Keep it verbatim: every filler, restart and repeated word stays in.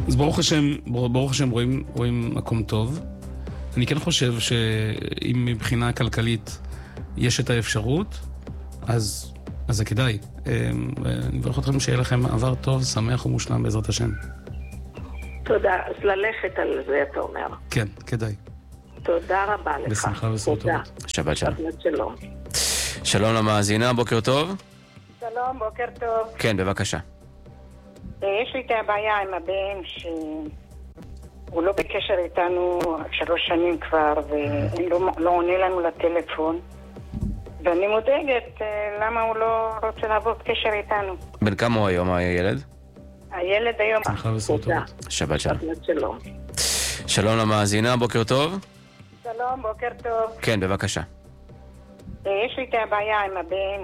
אז ברוך השם, ברוך השם רואים, רואים מקום טוב. אני כן חושב שאם מבחינה כלכלית יש את האפשרות, אז, אז זה כדאי. אני מברך אתכם שיהיה לכם עבר טוב, שמח ומושלם בעזרת השם. תודה. אז ללכת על זה, אתה אומר. כן, כדאי. תודה רבה לך. בשמחה ובשורות טובות. שבת שלום. שלום. שלום למאזינה, בוקר טוב. שלום, בוקר טוב. כן, בבקשה. יש לי את הבעיה עם הבן שהוא לא בקשר איתנו שלוש שנים כבר, ולא לא עונה לנו לטלפון. ואני מודאגת למה הוא לא רוצה לעבור קשר איתנו. בן כמה הוא היום הילד? הילד היום... בשמחה ובשורות טובות. שבת שלום. שלום. שלום למאזינה, בוקר טוב. שלום, בוקר טוב. כן, בבקשה. יש לי את הבעיה עם הבן